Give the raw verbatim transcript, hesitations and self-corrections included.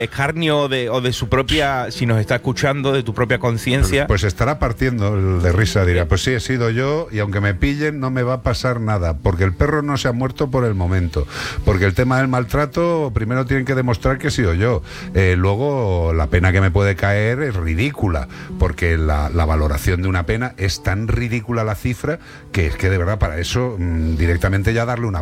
escarnio de, o de su propia, si nos está escuchando, de tu propia conciencia. Pues estará partiendo el de risa, dirá, pues sí, he sido yo y aunque me pillen no me va a pasar nada, porque el perro no se ha muerto por el momento, porque el tema del maltrato primero tienen que demostrar que he sido yo, eh, luego la pena que me puede caer es ridícula, porque la, la valoración de una pena es tan ridícula la cifra que es que de verdad para eso mmm, directamente ya darle una